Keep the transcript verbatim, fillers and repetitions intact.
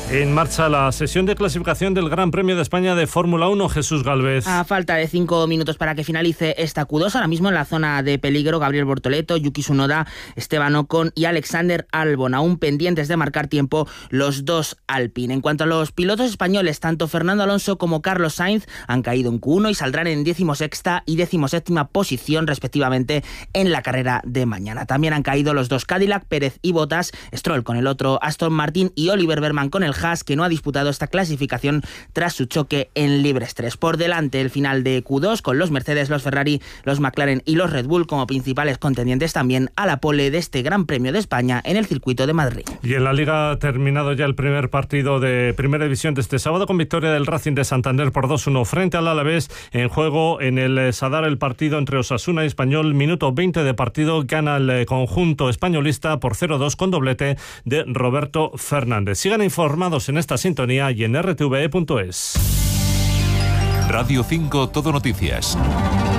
En marcha la sesión de clasificación del Gran Premio de España de Fórmula uno. Jesús Gálvez. A falta de cinco minutos para que finalice esta Q dos, ahora mismo en la zona de peligro, Gabriel Bortoleto, Yuki Tsunoda, Esteban Ocon y Alexander Albon, aún pendientes de marcar tiempo los dos Alpine. En cuanto a los pilotos españoles, tanto Fernando Alonso como Carlos Sainz han caído en Q uno y saldrán en decimosexta y decimoséptima posición respectivamente en la carrera de mañana. También han caído los dos Cadillac, Pérez y Bottas, Stroll con el otro Aston Martin y Oliver Behrman con el Haas, que no ha disputado esta clasificación tras su choque en libres tres. Por delante el final de Q dos con los Mercedes, los Ferrari, los McLaren y los Red Bull como principales contendientes también a la pole de este Gran Premio de España en el circuito de Madrid. Y en la Liga ha terminado ya el primer partido de Primera División de este sábado con victoria del Racing de Santander por dos uno frente al Alavés. En juego en el Sadar el partido entre Osasuna y Español, minuto veinte de partido, gana el conjunto españolista por cero dos con doblete de Roberto Fernández. Sigan informados en esta sintonía y en r t v e punto es. Radio cinco Todo Noticias.